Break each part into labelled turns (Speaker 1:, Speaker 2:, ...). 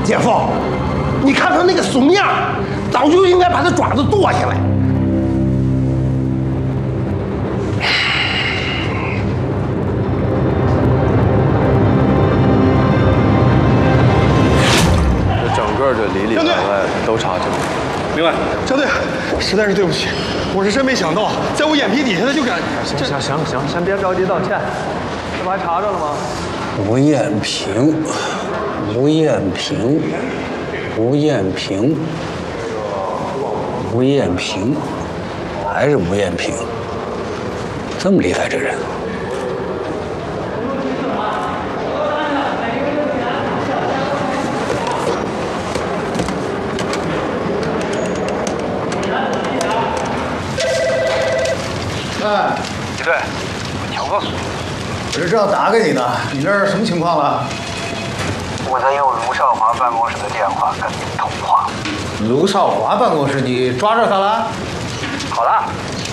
Speaker 1: 姐夫，你看他那个怂样，早就应该把他爪子剁下来。
Speaker 2: 这整个这里里外外都查清楚。
Speaker 3: 明白，张队，实在是对不起，我是真没想到，在我眼皮底下他就敢。
Speaker 2: 行，先别着急道歉，这不还查着了吗？
Speaker 4: 吴艳萍，吴艳萍，吴艳萍，吴艳萍，还是吴艳萍，这么厉害这人。
Speaker 5: 哎，
Speaker 6: 李队，你要告诉我，
Speaker 5: 我是正要打给你呢，你那儿什么情况了？
Speaker 6: 我在用卢少华办公室的电话跟您通话。
Speaker 5: 卢少华办公室，你抓着他了？
Speaker 6: 好了，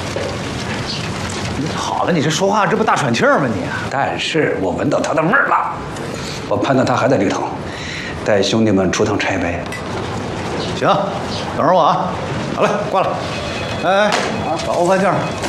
Speaker 5: 好了，你这说话这不大喘气儿吗你？
Speaker 4: 但是我闻到他的味儿了，我判断他还在里头，带兄弟们出趟差呗。
Speaker 5: 行，等着我啊。好嘞，挂了。哎，把欧饭镜